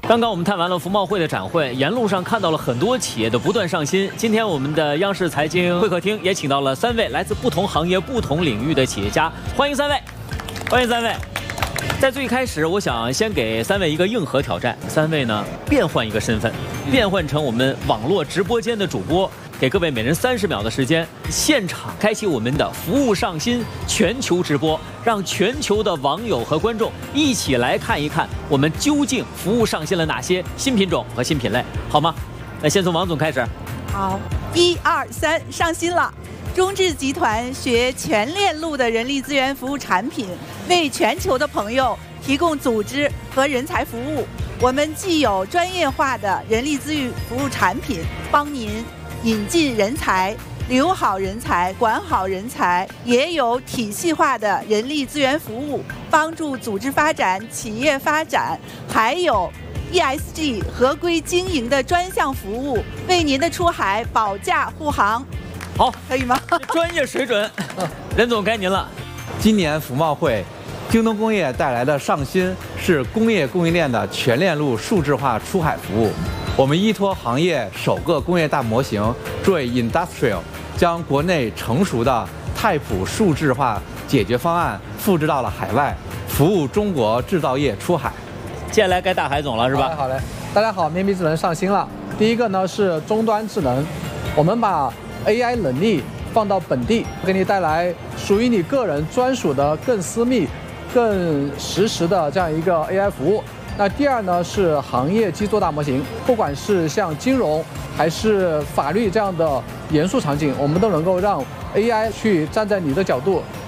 刚刚我们探完了服贸会的展会，沿路上看到了很多企业的不断上新。今天我们的央视财经会客厅也请到了3位来自不同行业、不同领域的企业家，欢迎3位，欢迎3位。在最开始，我想先给3位一个硬核挑战，3位呢变换一个身份，变换成我们网络直播间的主播。给各位每人30秒的时间，现场开启我们的服务上新全球直播，让全球的网友和观众一起来看一看我们究竟服务上新了哪些新品种和新品类，好吗？那先从王总开始。 好，1、2、3，上新了。中智集团学全链路的人力资源服务产品，为全球的朋友提供组织和人才服务。我们既有专业化的人力资源服务产品，帮您引进人才、留好人才、管好人才，也有体系化的人力资源服务，帮助组织发展、企业发展，还有 ESG 合规经营的专项服务，为您的出海保驾护航。 好， 可以吗？ 专业水准，任总该您了。 今年服贸会，京东工业带来的上新是工业供应链的全链路数字化出海服务。我们依托行业首个工业大模型 Joy Industrial， 将国内成熟的泰普数字化解决方案复制到了海外，服务中国制造业出海。 接下来该大海总了，是吧？ 好嘞，大家好，面壁智能上新了。第一个呢是终端智能，我们把 AI 能力放到本地，给你带来属于你个人专属的更私密、更实时的这样一个 AI 服务。那第二呢是行业基座大模型，不管是像金融还是法律这样的严肃场景，我们都能够让 AI 去站在你的角度